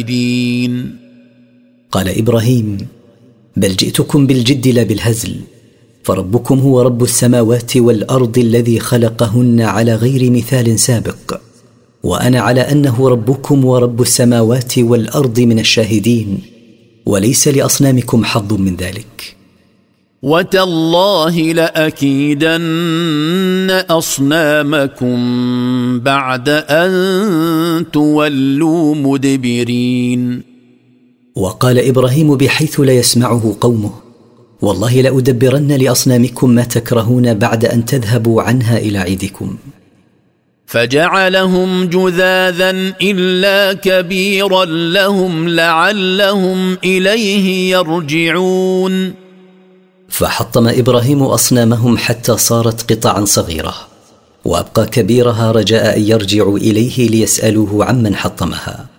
قال إبراهيم: بل جئتكم بالجد لا بالهزل، فربكم هو رب السماوات والأرض الذي خلقهن على غير مثال سابق، وأنا على أنه ربكم ورب السماوات والأرض من الشاهدين، وليس لأصنامكم حظ من ذلك. وتالله لأكيدن أصنامكم بعد أن تولوا مدبرين. وقال إبراهيم بحيث لا يسمعه قومه: والله لأدبرن لأصنامكم ما تكرهون بعد أن تذهبوا عنها إلى عيدكم. فجعلهم جذاذا إلا كبيرا لهم لعلهم إليه يرجعون. فحطم إبراهيم أصنامهم حتى صارت قطعا صغيرة، وأبقى كبيرها رجاء أن يرجعوا إليه ليسألوه عمن حطمها.